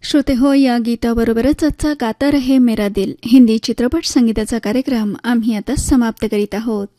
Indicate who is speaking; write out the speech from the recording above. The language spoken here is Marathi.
Speaker 1: श्रोते हो, या गीताबरोबरच आजचा गाता रहे मेरा दिल हिंदी चित्रपट संगीताचा कार्यक्रम आम्ही आता समाप्त करीत आहोत.